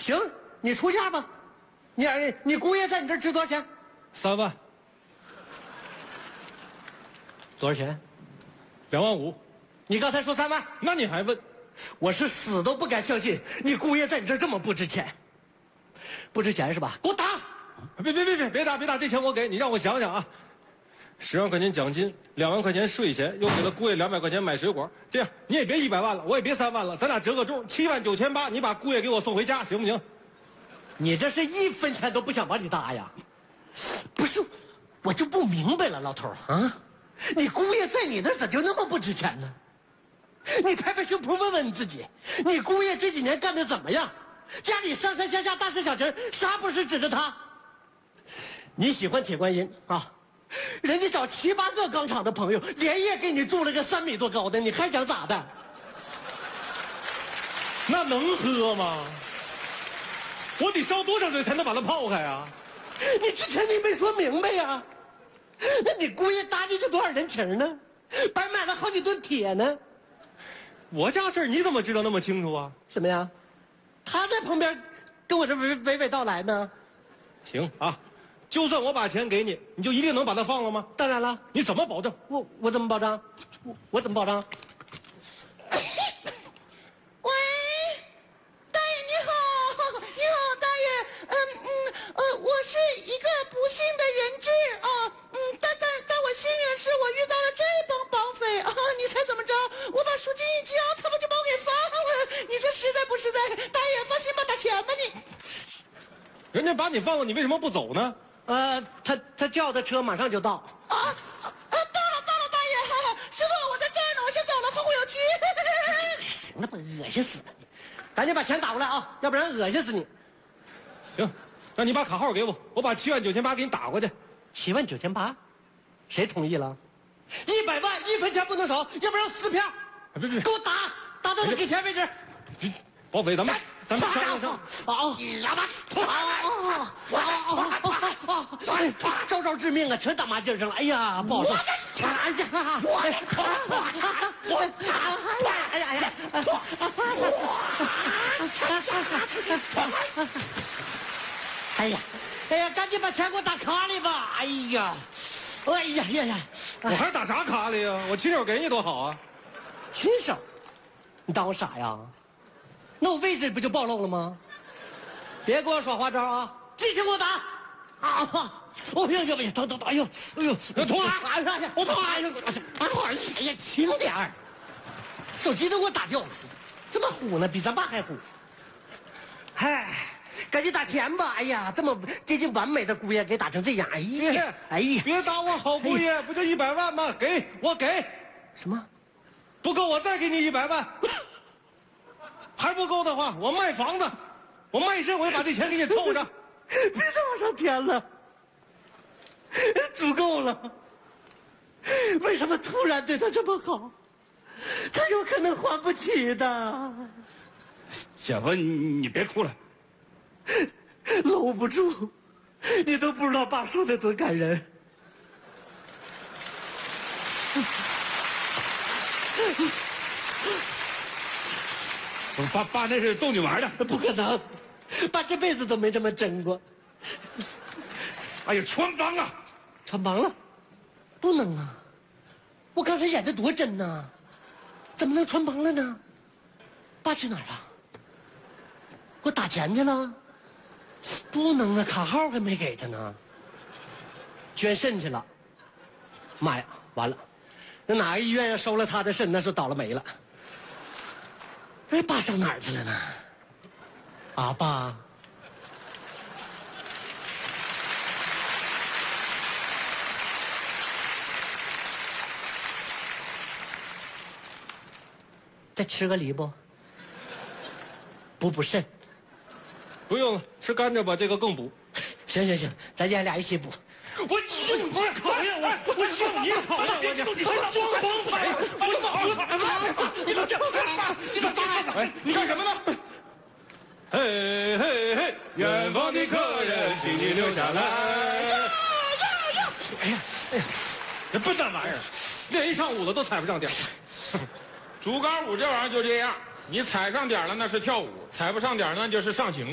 行，你出价吧。你姑爷在你这儿值多少钱 ？3万。 多少钱 ？2万5。 你刚才说3万， 那你还问？ 我是死都不敢相信你姑爷在你这儿这么不值钱。不值钱是吧？给我打！ 别打！这钱我给你，让我想想啊。10万块钱奖金，2万块钱税钱，又给了姑爷200块钱买水果。这样你也别100万了，我也别3万了，咱俩折个中，79800，你把姑爷给我送回家，行不行？ 你这是1分钱都不想把你搭呀？不是，我就不明白了，老头啊，你姑爷在你那儿咋就那么不值钱呢？你拍拍胸脯问问你自己，你姑爷这几年干的怎么样？家里上上下下大事小情啥不是指着他？你喜欢铁观音啊？人家找7、8个钢厂的朋友连夜给你筑了个3米多高的，你还想咋的？ 那能喝吗？我得烧多少水才能把它泡开啊？ 你之前你没说明白呀？那你姑爷搭进去多少人情呢？白买了好几吨铁呢。 我家事儿你怎么知道那么清楚啊？ 什么呀？他在旁边跟我这娓娓道来呢。 行啊，就算我把钱给你，你就一定能把它放了吗？ 当然了。 你怎么保证？ 我怎么保障？我怎么保障？ 喂，大爷你好，你好大爷，我是一个不幸的人质啊，但我幸运是我遇到了这帮绑匪啊，你猜怎么着？我把赎金一交，他们就把我给放了，你说实在不实在？大爷放心吧，打钱吧你。 人家把你放了，你为什么不走呢？ 他叫的车马上就到。 到了，大爷，师傅，我在这儿呢，我先走了，后会有期。 行了吧，恶心死了你！赶紧把钱打过来啊，要不然恶心死你。 行，那你把卡号给我，我把79800给你打过去。 79800，谁同意了？100万1分钱不能少，要不然撕票。 别， 给我打到我给钱为止。 绑匪，咱们商量。 招致命啊，全打麻将上了。哎呀，不好说。哎呀，赶紧把钱给我打卡里吧。哎呀， 我还打啥卡里呀？我亲手给你多好啊！ 亲手？你当我傻呀？那我位置不就暴露了吗？别给我耍花招啊！继续给我打！疼！哎呦！痛啊！我痛啊！哎呀，轻点儿！手机都给我打掉了，这么虎呢？比咱爸还虎！嗨，赶紧打钱吧！哎呀，这么接近完美的姑爷给打成这样，哎呀！ 别打我好姑爷，不就100万吗？我给。 什么？ 不够我再给你100万。还不够的话，我卖房子，我卖身，我就把这钱给你凑上。 别再往上添了，足够了。为什么突然对他这么好？他有可能还不起的。 姐夫，你别哭了， 搂不住，你都不知道爸说的多感人。 爸那是逗你玩的， 不可能，爸这辈子都没这么真过。 哎呀，穿帮啊！ 穿帮了？不能啊！我刚才演的多真呐，怎么能穿帮了呢？爸去哪儿了？给我打钱去了？不能啊，卡号还没给他呢。捐肾去了。妈呀，完了！那哪个医院要收了他的肾，那是倒了霉了。哎，爸上哪儿去了呢？啊，爸，再吃个梨不？补肾。 不用了，吃甘蔗吧，这个更补。 行，咱爷俩一起补。 我就你讨厌我，我就你讨厌我，你装帮匪！你干什么呢？嘿嘿嘿，远方的客人，请你留下来。哎呀，这笨蛋玩意儿，练一上午了都踩不上点儿。 竹竿舞这玩意儿就这样，你踩上点了那是跳舞，踩不上点那就是上刑。